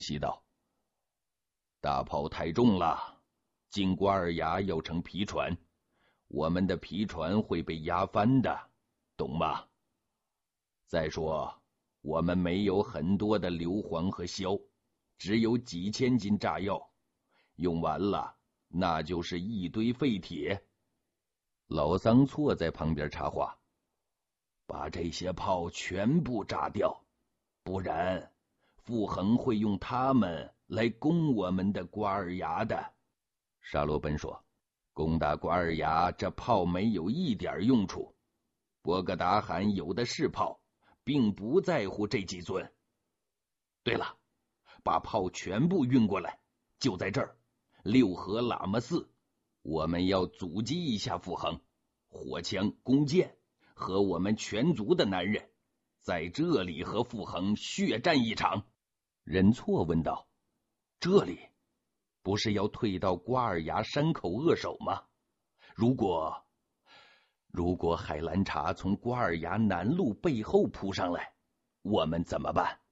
息道：“大炮太重了，进瓜尔牙要乘皮船，我们的皮船会被压翻的，懂吗？再说，我们没有很多的硫磺和硝，只有几千斤炸药，用完了那就是一堆废铁。”老桑错在旁边插话：“把这些炮全部炸掉，不然傅恒会用它们来攻我们的瓜尔牙的。”沙罗奔说：“攻打瓜尔牙，这炮没有一点用处。博格达罕有的是炮，并不在乎这几尊。对了，把炮全部运过来，就在这儿，六合喇嘛寺。我们要阻击一下傅恒，火枪、弓箭和我们全族的男人，在这里和傅恒血战一场。”仁错问道：“这里不是要退到瓜尔牙山口扼守吗？如果海兰察从瓜尔牙南路背后扑上来，我们怎么办？”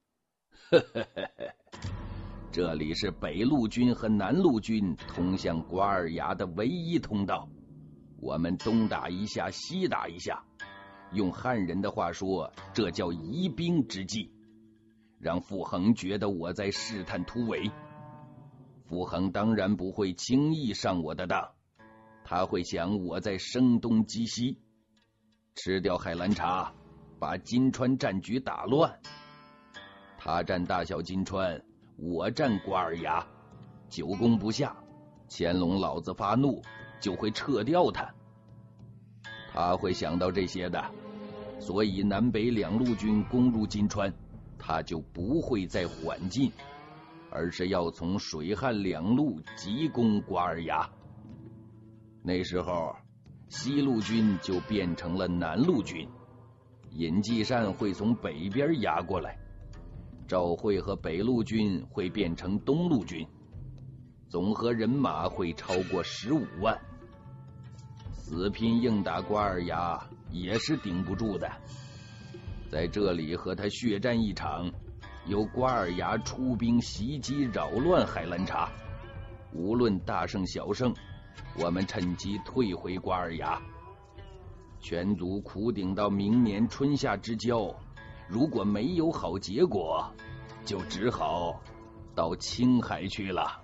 这里是北路军和南路军通向瓜尔牙的唯一通道，我们东打一下西打一下，用汉人的话说，这叫疑兵之计，让傅恒觉得我在试探突围。傅恒当然不会轻易上我的当，他会想我在声东击西，吃掉海兰察，把金川战局打乱。他占大小金川，我占瓜尔牙，久攻不下，乾隆老子发怒就会撤掉他。他会想到这些的，所以南北两路军攻入金川，他就不会再缓进，而是要从水旱两路急攻瓜尔牙。那时候西路军就变成了南路军，尹继善会从北边压过来，赵会和北路军会变成东路军，总和人马会超过15万。死拼硬打瓜尔牙也是顶不住的，在这里和他血战一场，由瓜尔牙出兵袭击扰乱海兰察，无论大胜小胜，我们趁机退回瓜尔牙。全族苦顶到明年春夏之交，如果没有好结果，就只好到青海去了。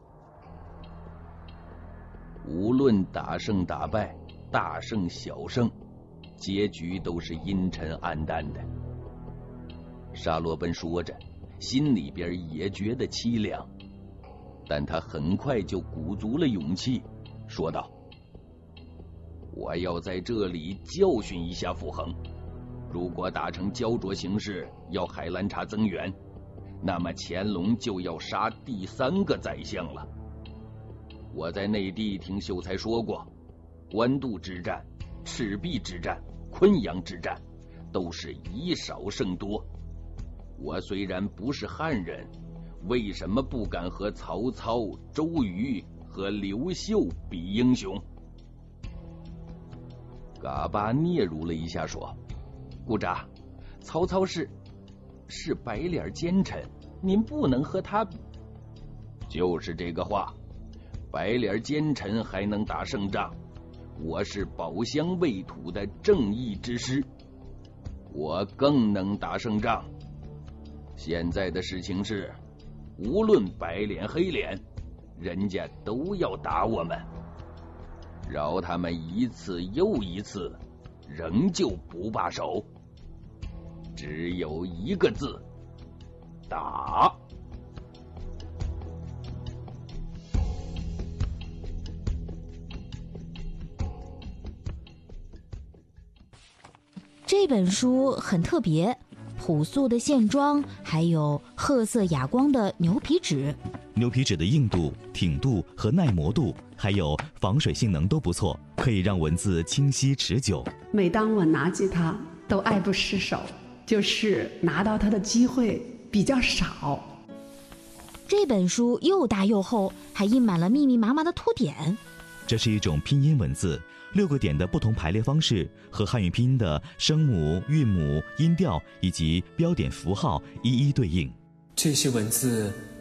无论打胜打败，大胜小胜，结局都是阴沉暗淡的。沙罗奔说着，心里边也觉得凄凉，但他很快就鼓足了勇气，说道：“我要在这里教训一下傅恒，如果打成焦灼形势，要海兰察增援，那么乾隆就要杀第3个宰相了。我在内地听秀才说过，官渡之战、赤壁之战、昆阳之战都是以少胜多。我虽然不是汉人，为什么不敢和曹操、周瑜和刘秀比英雄？”嘎巴嗫嚅了一下说：“姑丈，曹操是白脸奸臣，您不能和他比。”就是这个话，白脸奸臣还能打胜仗，我是保乡卫土的正义之师，我更能打胜仗。现在的事情是，无论白脸黑脸，人家都要打我们，饶他们一次又一次，仍旧不罢手。只有一个字：打。 这本书很特别，朴素的线装，还有褐色哑光的牛皮纸。 牛皮纸的硬度、挺度和耐磨度，还有防水性能都不错，可以让文字清晰持久。 每当我拿起它，都爱不释手，就是拿到它的机会比较少。 这本书又大又厚，还印满了密密麻麻的图点。 这是一种拼音文字，6个点的不同排列方式和汉语拼音的声母、韵母、音调以及标点符号一一对应。 这些文字